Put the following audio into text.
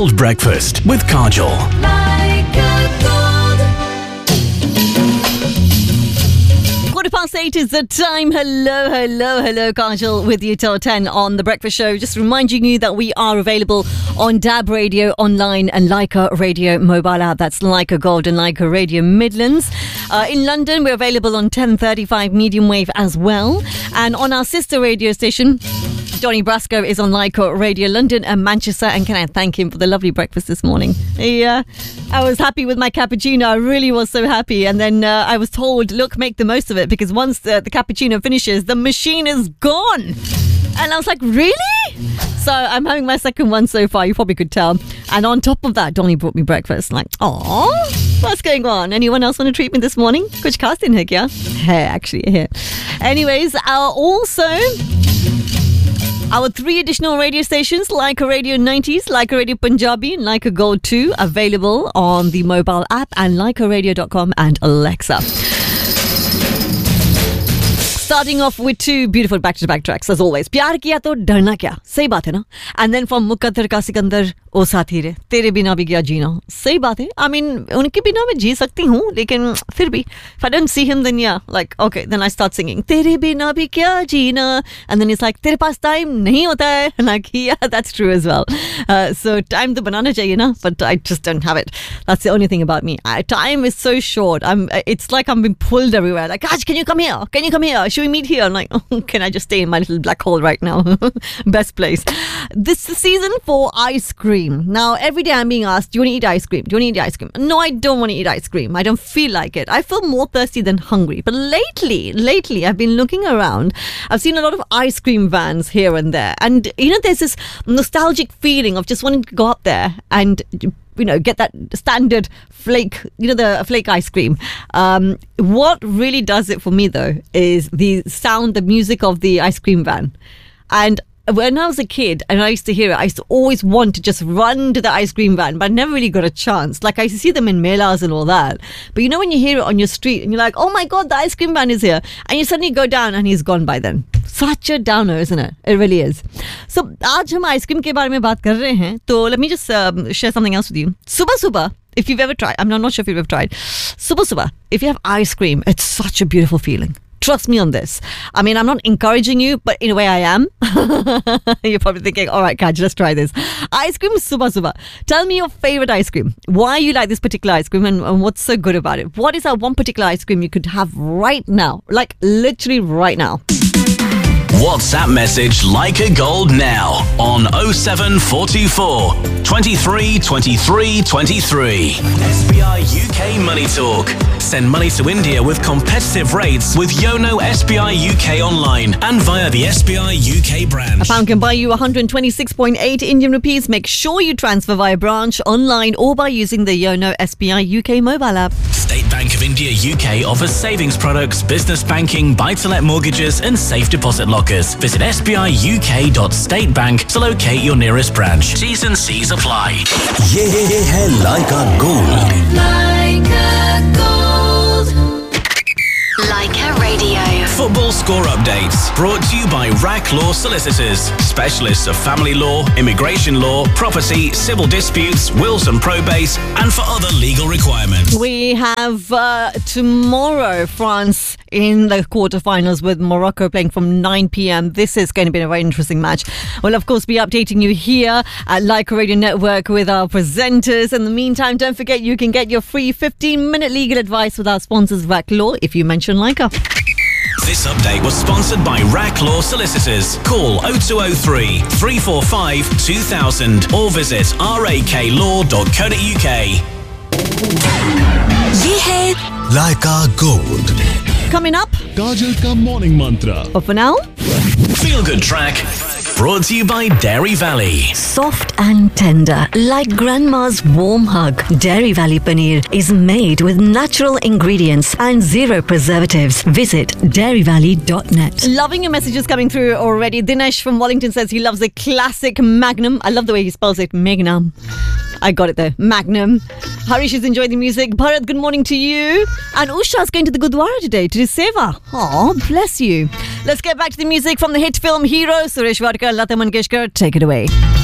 Gold Breakfast with Kajol. Quarter past 8 is the time. Hello, Kajol with you till 10 on The Breakfast Show. Just reminding you that we are available on DAB Radio online and Leica Radio mobile app. That's Leica Gold and Leica Radio Midlands. In London, we're available on 1035 medium wave as well. And on our sister radio station, Donny Brasco is on Leica Radio London and Manchester. And can I thank him for the lovely breakfast this morning? Yeah, I was happy with my cappuccino. I really was so happy. And then I was told, look, make the most of it, because once the cappuccino finishes, the machine is gone. And I was like, really? So I'm having my second one so far. You probably could tell. And on top of that, Donny brought me breakfast. Like, oh, what's going on? Anyone else want to treat me this morning? Kuch khas din hai kya? Hai, actually, hai. Anyways, also our 3 additional radio stations, Leica Radio 90s, Leica Radio Punjabi, and Leica Gold 2, available on the mobile app and leicaradio.com and Alexa. Starting off with 2 beautiful back-to-back tracks, as always. Pyar kiya to darna kya? Sahi baat hai na? And then from Muqaddar ka Sikandar, O Saathi Re, Tere bina bhi gaya jeena. Sahi baat hai. I mean, unke bina main jee sakti hu, lekin fir bhi, if I don't see him, then yeah, like, okay, then I start singing, Tere bina bhi kya jeena. And then he's like, Tere paas time nahi hota hai. And like, yeah, that's true as well. So time to banana chahiye na, but I just don't have it. That's the only thing about me. Time is so short. It's like I'm being pulled everywhere. Like, Aj, can you come here? Can you come here? Should we meet here? I'm like, oh, can I just stay in my little black hole right now? Best place. This is the season for ice cream. Now, every day I'm being asked, do you want to eat ice cream? Do you want to eat ice cream? No, I don't want to eat ice cream. I don't feel like it. I feel more thirsty than hungry. But lately, I've been looking around. I've seen a lot of ice cream vans here and there. And, there's this nostalgic feeling of just wanting to go up there and get that standard flake, the flake ice cream. What really does it for me, though, is the sound, the music of the ice cream van. And when I was a kid and I used to hear it, I used to always want to just run to the ice cream van, but I never really got a chance. Like, I used to see them in melas and all that. But when you hear it on your street and you're like, oh my God, the ice cream van is here. And you suddenly go down and he's gone by then. Such a downer, isn't it? It really is. So, आज हम ice cream के बारे में बात कर रहे हैं. So, let me just share something else with you. Subah, if you've ever tried, I'm not sure if you've ever tried. Subah, if you have ice cream, it's such a beautiful feeling. Trust me on this. I mean, I'm not encouraging you, but in a way I am. You're probably thinking, all right, Kaj, let's try this. Ice cream subah. Tell me your favorite ice cream. Why you like this particular ice cream and what's so good about it? What is that one particular ice cream you could have right now? Like, literally right now. WhatsApp message Leica Gold now on 07424 23 23 23. SBI UK Money Talk. Send money to India with competitive rates with Yono SBI UK online and via the SBI UK branch. A pound can buy you 126.8 Indian rupees. Make sure you transfer via branch, online or by using the Yono SBI UK mobile app. State Bank of India UK offers savings products, business banking, buy-to-let mortgages and safe deposit lockers. Visit sbiuk.statebank to locate your nearest branch. T's and C's apply. Ye hai Leica Gold. Leica Gold. Leica Radio. Football score updates brought to you by RAC Law Solicitors, specialists of family law, immigration law, property, civil disputes, wills and probates, and for other legal requirements. We have tomorrow France in the quarterfinals with Morocco playing from 9 p.m. This is going to be a very interesting match. We'll, of course, be updating you here at Leica Radio Network with our presenters. In the meantime, don't forget you can get your free 15-minute legal advice with our sponsors, RAC Law, if you mention Leica. This update was sponsored by RAC Law Solicitors. Call 0203 345 2000 or visit raklaw.co.uk. Ye hai Leica Gold. Coming up, Kajal ka morning mantra. but for now, Feel Good Track brought to you by Dairy Valley. Soft and tender, like grandma's warm hug. Dairy Valley Paneer is made with natural ingredients and 0 preservatives. Visit dairyvalley.net. loving your messages coming through already. Dinesh from Wallington says he loves the classic Magnum. I love the way he spells it, Magnum. I got it there, Magnum. Harish is enjoying the music. Bharat, good morning to you. And Usha's going to the Gurdwara today to do seva. Oh, bless you. Let's get back to the music from the hit film Hero. Suresh Wadkar, Lata Mangeshkar, take it away.